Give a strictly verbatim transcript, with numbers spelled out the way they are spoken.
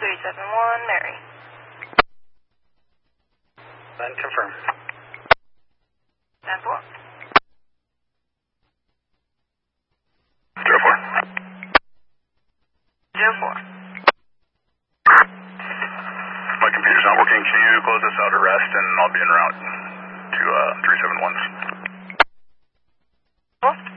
three seven one, Mary. Then confirm. ten four. Zero four. Zero four. My computer's not working. Can you close this out of rest and I'll be en route to uh, three seven one. Cool.